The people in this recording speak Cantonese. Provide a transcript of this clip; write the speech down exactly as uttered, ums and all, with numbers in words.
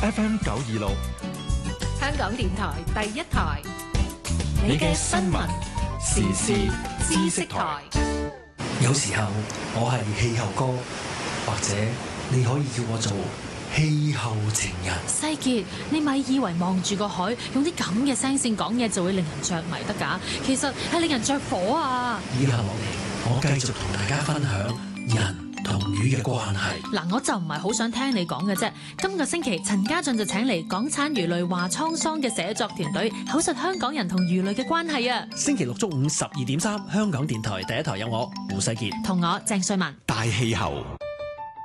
F M 九二六， 香港電台第一台， 你嘅新聞時事知識台。 有時候我係氣候哥，或者你可以叫我做氣候情人。 世傑，你咪以為望住個海，用啲咁嘅聲線講嘢就會令人着迷得㗎？其實係令人着火啊！ 以下落嚟，我繼續同大家分享人同魚嘅關係。 嗱，我就唔係好想聽你講嘅啫。今個星期，陳家俊就請嚟港產魚類話滄桑嘅寫作團隊，口述香港人同魚類嘅關係啊！ 星期六中午十二點三，香港電台第一台有我胡世傑同我鄭瑞文大氣候。